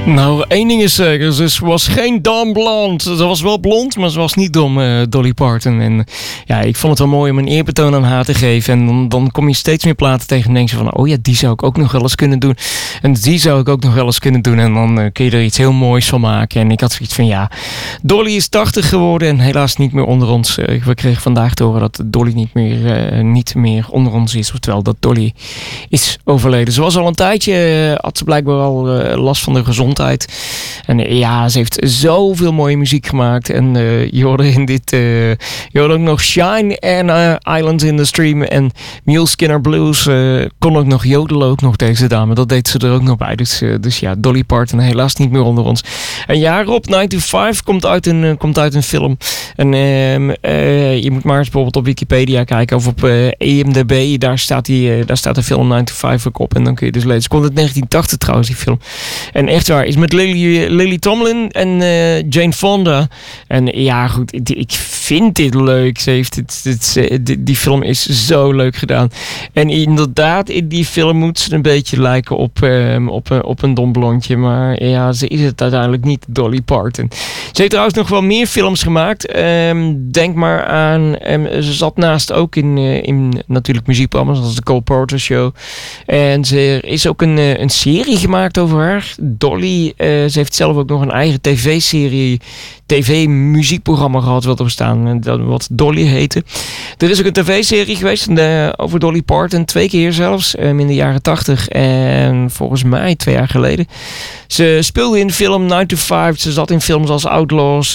Nou, één ding is zeker. Ze was geen dom blond. Ze was wel blond, maar ze was niet dom, Dolly Parton. En ja, ik vond het wel mooi om een eerbetoon aan haar te geven. En dan kom je steeds meer platen tegen en denk je van... oh ja, die zou ik ook nog wel eens kunnen doen. En die zou ik ook nog wel eens kunnen doen. En dan kun je er iets heel moois van maken. En ik had zoiets van, ja, Dolly is 80 geworden en helaas niet meer onder ons. We kregen vandaag te horen dat Dolly niet meer onder ons is. Oftewel, dat Dolly is overleden. Ze was al een tijdje, had ze blijkbaar al last van de gezondheid. En ja, ze heeft zoveel mooie muziek gemaakt. En je hoorde ook nog Shine en Islands in the Stream en Mule Skinner Blues. Kon ook nog jodelen, ook nog deze dame. Dat deed ze er ook nog bij. Dus ja, Dolly Parton helaas niet meer onder ons. Een jaar op, 9 to 5 komt uit een film. En je moet maar eens bijvoorbeeld op Wikipedia kijken of op IMDb. Daar staat de film 9 to 5 ook op. En dan kun je dus lezen. Het komt uit 1980 trouwens, die film. En echt waar, is met Lily Tomlin en Jane Fonda. En ja, goed, ik vind dit leuk. Die film is zo leuk gedaan. En inderdaad, in die film moet ze een beetje lijken op een dom blondje. Maar ja, ze is het uiteindelijk niet, Dolly Parton. Ze heeft trouwens nog wel meer films gemaakt. Denk maar aan... ze zat naast ook in natuurlijk muziekprogramma's, zoals de Cole Porter Show. En er is ook een serie gemaakt over haar, Dolly. Ze heeft zelf ook nog een eigen tv-muziekprogramma gehad wat er staan, wat Dolly heette. Er is ook een tv-serie geweest over Dolly Parton, 2 keer zelfs, in de jaren 80 en volgens mij 2 jaar geleden. Ze speelde in de film 9 to 5, ze zat in films als Outlaws,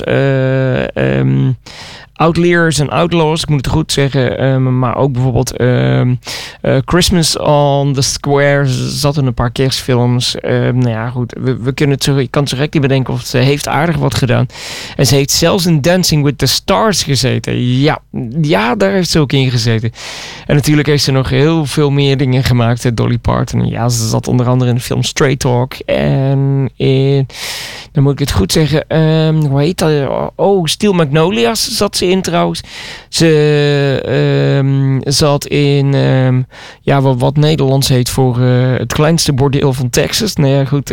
Outliers en Outlaws, ik moet het goed zeggen, maar ook bijvoorbeeld Christmas on the Square, ze zat in een paar kerstfilms. Nou ja, goed, ik kan het zo direct niet bedenken of ze heeft aardig wat gedaan. En ze heeft zelfs in Dancing with the Stars gezeten. Ja, daar heeft ze ook in gezeten. En natuurlijk heeft ze nog heel veel meer dingen gemaakt, Dolly Parton. Ja, ze zat onder andere in de film Straight Talk en dan moet ik het goed zeggen, hoe heet dat? Steel Magnolias zat ze in trouwens. Ze zat in wat Nederlands heet voor het kleinste bordeel van Texas. Nou ja, goed.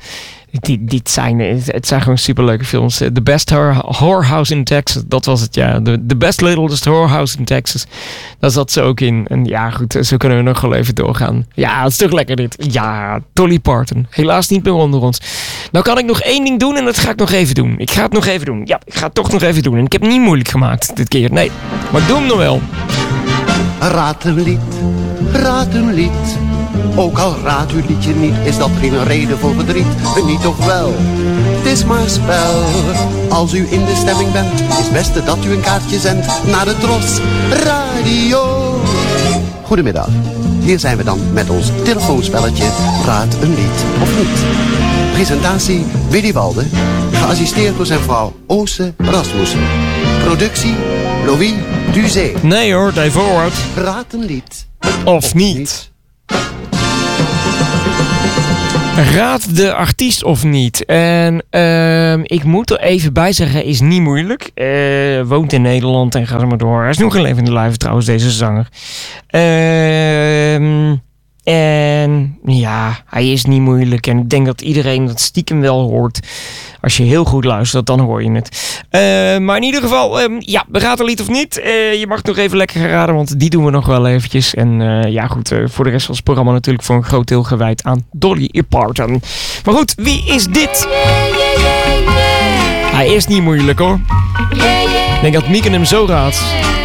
Het zijn gewoon superleuke films. The Best Whorehouse in Texas, dat was het, ja. The Best Littlest Whorehouse in Texas. Daar zat ze ook in. En ja, goed, zo kunnen we nog wel even doorgaan. Ja, het is toch lekker dit. Ja, Dolly Parton. Helaas niet meer onder ons. Nou kan ik nog 1 ding doen en dat ga ik nog even doen. Ik ga het nog even doen. Ja, ik ga het toch nog even doen. En ik heb het niet moeilijk gemaakt dit keer. Nee, maar ik doe hem nog wel. Raad een lied. Ook al raadt uw liedje niet, is dat geen reden voor verdriet. Niet toch wel, het is maar spel. Als u in de stemming bent, is het beste dat u een kaartje zendt naar de Tros Radio. Goedemiddag, hier zijn we dan met ons telefoonspelletje Raad een lied of niet. Presentatie Willy Walde, geassisteerd door zijn vrouw Oose Rasmussen. Productie Louis Duzé. Nee hoor, die voorwoord. Raad een lied of niet. Raad de artiest of niet. En ik moet er even bij zeggen, is niet moeilijk. Woont in Nederland en ga er maar door. Hij is nog een levende lijf trouwens, deze zanger. En ja, hij is niet moeilijk. En ik denk dat iedereen dat stiekem wel hoort. Als je heel goed luistert, dan hoor je het. Maar in ieder geval, raad een lied of niet. Je mag nog even lekker gaan raden, want die doen we nog wel eventjes. En voor de rest van het programma natuurlijk voor een groot deel gewijd aan Dolly Parton. Maar goed, wie is dit? Hij is niet moeilijk hoor. Ik denk dat Mieke hem zo raadt.